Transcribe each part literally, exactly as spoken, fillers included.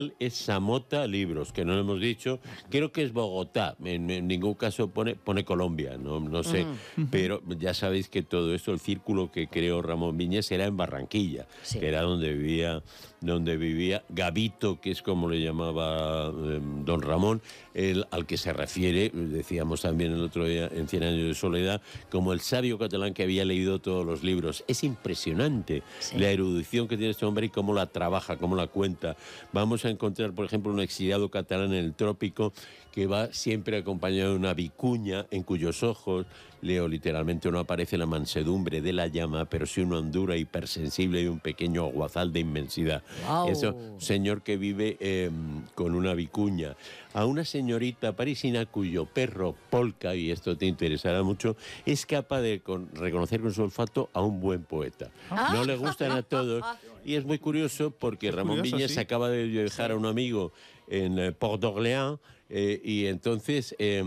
es Samota Libros, que no lo hemos dicho. Creo que es Bogotá. En, en ningún caso pone, pone Colombia, no, no sé. Uh-huh. Pero ya sabéis que todo esto, el círculo que creó Ramón Viñes era en Barranquilla, sí. que era donde vivía, donde vivía Gabito, que es como le llamaba eh, don Ramón, el, al que se refiere, decíamos también el otro día en Cien años de soledad, como el sabio catalán que había leído todos los libros. Es impresionante sí. la erudición que tiene este hombre y cómo la trabaja, cómo la cuenta. Vamos a encontrar, por ejemplo, un exiliado catalán en el trópico que va siempre acompañado de una vicuña en cuyos ojos, leo literalmente, no aparece la mansedumbre de la llama, pero sí una hondura hipersensible y un pequeño aguazal de inmensidad. Wow. Eso, señor que vive eh, con una vicuña. A una señorita parisina cuyo perro Polka, y esto te interesará mucho, es capaz de con, reconocer con su olfato a un buen poeta. Ah. No le gustan a todos, y es muy curioso porque es Ramón curioso, Viñes ¿sí? acaba de dejar sí. a un amigo en eh, Port d'Orléans, Eh, y entonces eh,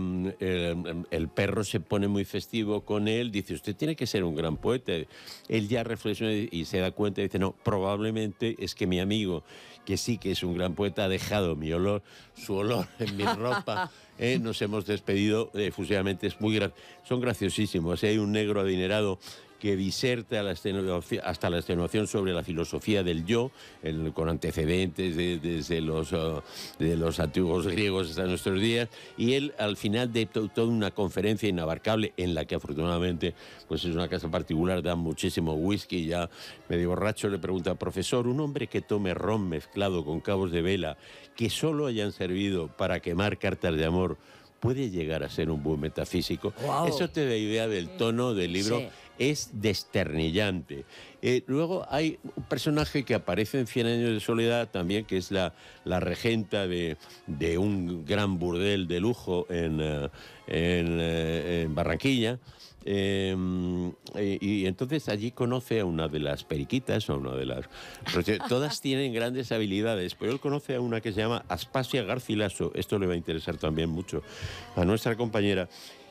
el, el perro se pone muy festivo con él, dice, usted tiene que ser un gran poeta. Él ya reflexiona y se da cuenta y dice, no, probablemente es que mi amigo, que sí que es un gran poeta, ha dejado mi olor, su olor en mi ropa. Eh, nos hemos despedido efusivamente, es muy gra- son graciosísimos. Hay un negro adinerado que diserta la hasta la extenuación sobre la filosofía del yo, el, con antecedentes de, desde los, uh, de los antiguos griegos hasta nuestros días, y él al final de to, toda una conferencia inabarcable en la que afortunadamente pues es una casa particular, da muchísimo whisky, ya medio borracho, le pregunta, profesor, un hombre que tome ron mezclado con cabos de vela que solo hayan servido para quemar cartas de amor, ¿puede llegar a ser un buen metafísico? Wow. Eso te da idea del tono del libro. Sí. Es desternillante. Eh, luego hay un personaje que aparece en Cien años de soledad también, que es la, la regenta de, de un gran burdel de lujo en, uh, en, uh, en Barranquilla. Eh, y, y entonces allí conoce a una de las periquitas, a una de las... Todas tienen grandes habilidades, pero él conoce a una que se llama Aspasia Garcilaso. Esto le va a interesar también mucho a nuestra compañera,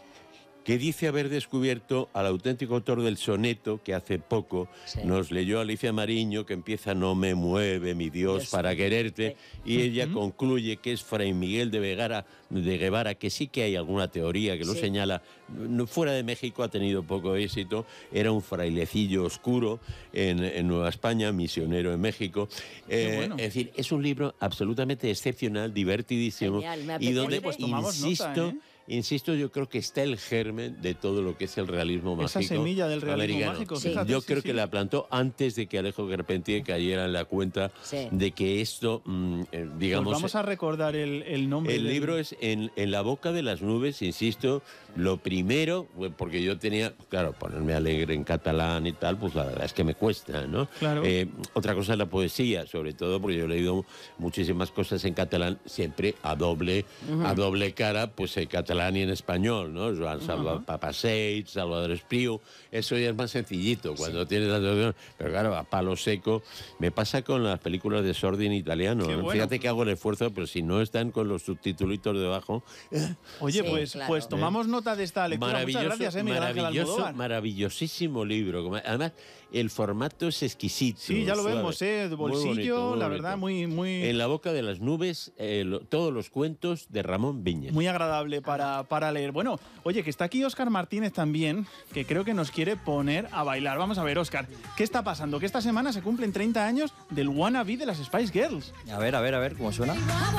que dice haber descubierto al auténtico autor del soneto que hace poco sí. nos leyó Alicia Mariño, que empieza no me mueve mi Dios, Dios para quererte, sí. y ella uh-huh. concluye que es Fray Miguel de, Vegara, de Guevara, que sí que hay alguna teoría que lo sí. señala. Fuera de México ha tenido poco éxito, era un frailecillo oscuro en, en Nueva España, misionero en México. Eh, bueno. Es decir, es un libro absolutamente excepcional, divertidísimo, Genial, y donde, pues, insisto... Nota, ¿eh? Insisto, yo creo que está el germen de todo lo que es el realismo mágico. Esa semilla del realismo americano. mágico, sí. fíjate. Yo sí, creo sí. que la plantó antes de que Alejo Carpentier cayera en la cuenta sí. de que esto, mmm, eh, digamos... Pues vamos a recordar el, el nombre. El del... libro es en, en la boca de las nubes, insisto, lo primero, porque yo tenía, claro, ponerme alegre en catalán y tal, pues la verdad es que me cuesta, ¿no? Claro. Eh, otra cosa es la poesía, sobre todo porque yo he leído muchísimas cosas en catalán, siempre a doble, uh-huh. a doble cara, pues en catalán y en español. ¿no? Joan Salva, uh-huh. Papaseit, Salvador Espriu, eso ya es más sencillito cuando sí. tienes la traducción, pero claro, a palo seco. Me pasa con las películas de Sordi en italiano. ¿eh? Bueno. Fíjate que hago el esfuerzo, pero si no están con los subtitulitos debajo. Oye, sí, pues, claro. pues tomamos nota de esta lectura. Muchas gracias, eh, Miguel Ángel Almodóvar. Maravillosísimo libro. Además, el formato es exquisito. Sí, ya lo suave. vemos, ¿eh? De bolsillo, muy bonito, muy la verdad, muy, muy. En la boca de las nubes, eh, lo, todos los cuentos de Ramón Viñes. Muy agradable para, para leer. Bueno, oye, que está aquí Óscar Martínez también, que creo que nos quiere poner a bailar. Vamos a ver, Óscar, ¿qué está pasando? Que esta semana se cumplen treinta años del wannabe de las Spice Girls. A ver, a ver, a ver, ¿cómo suena?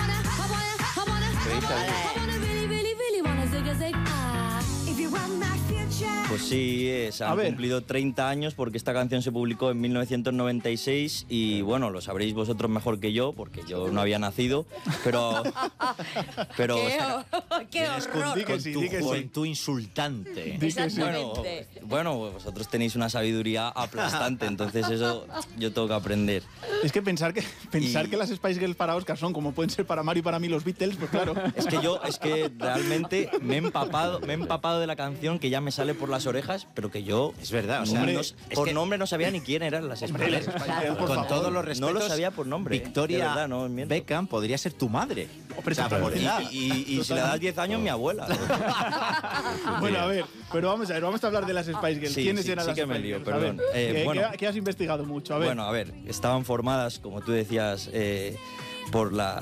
treinta años. Pues sí, eh, se han cumplido treinta años porque esta canción se publicó en mil novecientos noventa y seis y bueno, lo sabréis vosotros mejor que yo porque yo no había nacido, pero... pero ¡Qué, qué horror! Con tu juventud insultante. Bueno, bueno, vosotros tenéis una sabiduría aplastante, entonces eso yo tengo que aprender. Es que pensar que pensar y... que las Spice Girls para Óscar son como pueden ser para Mario y para mí los Beatles, pues claro. Es que yo, es que realmente me he empapado, me he empapado de la canción que ya me sale por las orejas, pero que yo... Es verdad, o sea, hombre, no, es por que, nombre no sabía ni quién eran las Spice Girls. Claro, con favor, todos los respetos, no lo sabía por nombre. Victoria verdad, no, Beckham podría ser tu madre. O sea, por edad. Y, y, y si le das diez años, mi abuela. Bueno, a ver, pero vamos a ver, vamos a hablar de las Spice Girls. Sí, ¿Quiénes sí, eran sí las que Spice me lío, Girls? perdón. A ver, Eh, ¿qué, bueno, ¿qué has investigado mucho? A ver. Bueno, a ver, estaban formadas, como tú decías, eh, por la